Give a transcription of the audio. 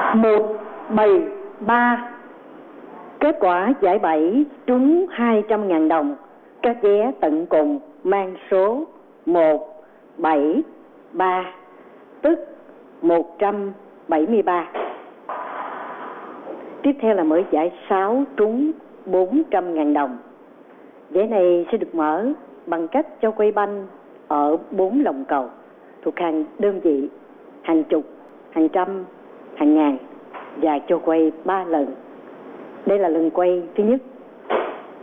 173. Kết quả giải 7 trúng 200.000 đồng. Các vé tận cùng mang số 173, tức 173. Tiếp theo là mở giải 6 trúng 400.000 đồng. Vé này sẽ được mở bằng cách cho quay banh ở 4 lồng cầu thuộc hàng đơn vị, hàng chục, hàng trăm, hàng ngàn, và cho quay 3 lần. Đây là lần quay thứ nhất.